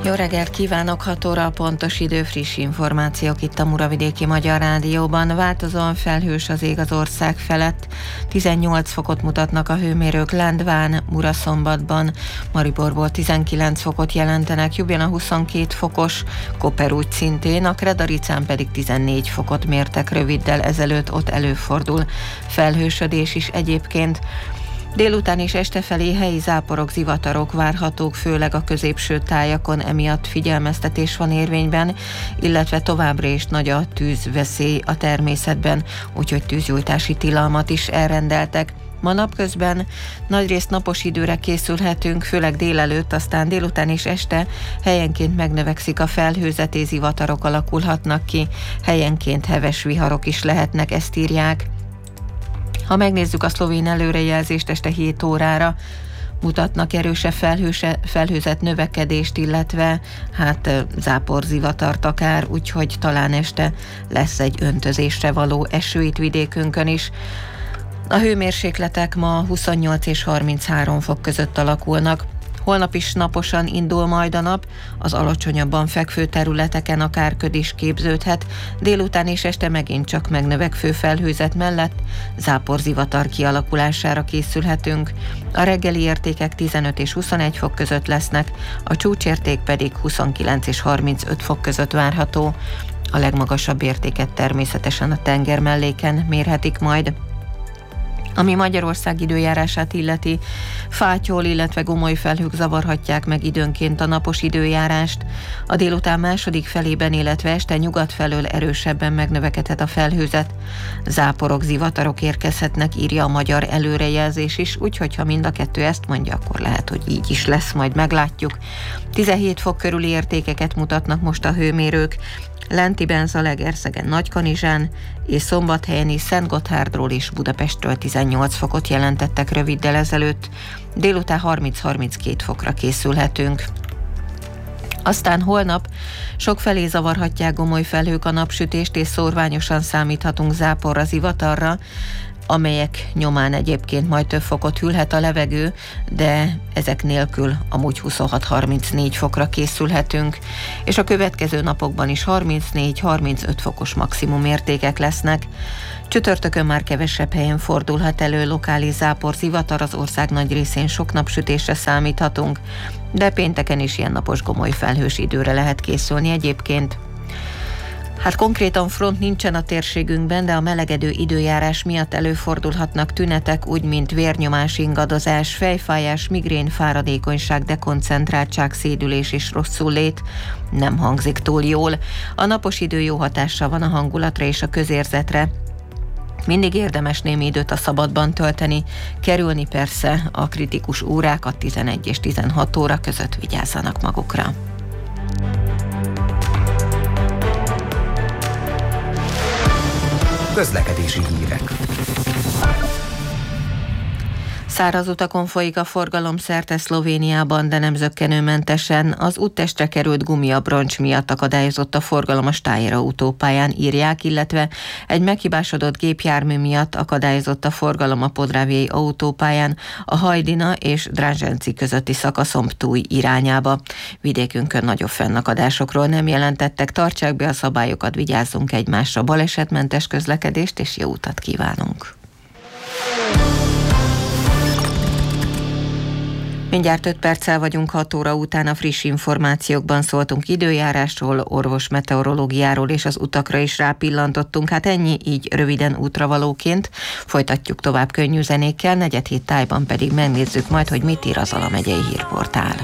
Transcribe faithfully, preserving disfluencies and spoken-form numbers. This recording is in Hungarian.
Jó reggelt kívánok, hat óra a pontos idő, friss információk itt a Muravidéki Magyar Rádióban. Változóan felhős az ég az ország felett. tizennyolc fokot mutatnak a hőmérők Lendván, Muraszombatban, Mariborból tizenkilenc fokot jelentenek, Ljubljana huszonkét fokos, Koper úgy szintén, a Kredaricán pedig tizennégy fokot mértek röviddel ezelőtt, ott előfordul felhősödés is egyébként. Délután és este felé helyi záporok, zivatarok várhatók, főleg a középső tájakon, emiatt figyelmeztetés van érvényben, illetve továbbra is nagy a tűzveszély a természetben, úgyhogy tűzgyújtási tilalmat is elrendeltek. Ma napközben nagyrészt napos időre készülhetünk, főleg délelőtt, aztán délután és este helyenként megnövekszik a felhőzet, zivatarok alakulhatnak ki, helyenként heves viharok is lehetnek, ezt írják. Ha megnézzük a szlovén előrejelzést, este hét órára mutatnak erősebb felhőse, felhőzet növekedést, illetve hát záporzivatart akár, úgyhogy talán este lesz egy öntözésre való eső itt vidékünkön is. A hőmérsékletek ma huszonnyolc és harminchárom fok között alakulnak. Holnap is naposan indul majd a nap, az alacsonyabban fekvő területeken akár köd is képződhet, délután és este megint csak megnövekvő felhőzet mellett záporzivatar kialakulására készülhetünk. A reggeli értékek tizenöt és huszonegy fok között lesznek, a csúcsérték pedig huszonkilenc és harmincöt fok között várható. A legmagasabb értéket természetesen a tenger melléken mérhetik majd. Ami Magyarország időjárását illeti, fátyol, illetve gomoly felhők zavarhatják meg időnként a napos időjárást. A délután második felében, illetve este nyugat felől erősebben megnövekedhet a felhőzet. Záporok, zivatarok érkezhetnek, írja a magyar előrejelzés is, úgyhogy ha mind a kettő ezt mondja, akkor lehet, hogy így is lesz, majd meglátjuk. tizenhét fok körüli értékeket mutatnak most a hőmérők. Lentiben, Zalaegerszegen, Nagykanizsán és Szombathelyen is, Szentgotthárdról és Budapestről tizennyolc fokot jelentettek röviddel ezelőtt. Délután harminc-harminckét fokra készülhetünk. Aztán holnap sokfelé zavarhatják gomoly felhők a napsütést, és szórványosan számíthatunk záporra, zivatarra, amelyek nyomán egyébként majd több fokot hűlhet a levegő, de ezek nélkül amúgy huszonhat-harmincnégy fokra készülhetünk, és a következő napokban is harmincnégy-harmincöt fokos maximum értékek lesznek. Csütörtökön már kevesebb helyen fordulhat elő lokális zápor, zivatar, az ország nagy részén sok napsütésre számíthatunk, de pénteken is ilyen napos gomoly felhős időre lehet készülni egyébként. Hát konkrétan front nincsen a térségünkben, de a melegedő időjárás miatt előfordulhatnak tünetek, úgy mint vérnyomás, ingadozás, fejfájás, migrén, fáradékonyság, dekoncentráltság, szédülés és rosszullét. Nem hangzik túl jól. A napos idő jó hatással van a hangulatra és a közérzetre. Mindig érdemes némi időt a szabadban tölteni, kerülni persze a kritikus órákat, tizenegy és tizenhat óra között, vigyázzanak magukra. Közlekedési hírek. Száraz utakon folyik a forgalom szerte Szlovéniában, de nem zökkenőmentesen. Az úttestre került gumiabroncs miatt akadályozott a forgalom a Stájer autópályán, írják, illetve egy meghibásodott gépjármű miatt akadályozott a forgalom a Podravjai autópályán a Hajdina és Dranženci közötti szakaszon Ptuj irányába. Vidékünkön nagyobb fennakadásokról nem jelentettek, tartsák be a szabályokat, vigyázzunk egymásra, balesetmentes közlekedést és jó utat kívánunk! Mindjárt öt perccel vagyunk hat óra után, a friss információkban szóltunk időjárásról, orvosmeteorológiáról és az utakra is rápillantottunk. Hát ennyi így röviden útravalóként. Folytatjuk tovább könnyű zenékkel, negyed hét tájban pedig megnézzük majd, hogy mit ír az Alamegyei Hírportál.